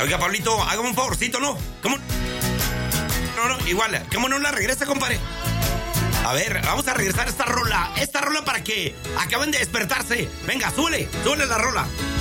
Oiga, Pablito, hágame un favorcito, ¿no? ¿Cómo? No, igual, ¿cómo no la regresa, compadre? A ver, vamos a regresar esta rola para que acaben de despertarse. Venga, súbele la rola.